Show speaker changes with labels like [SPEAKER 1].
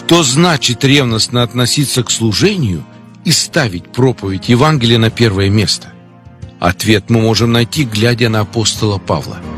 [SPEAKER 1] Что значит ревностно относиться к служению и ставить проповедь Евангелия на первое место? Ответ мы можем найти, глядя на апостола Павла.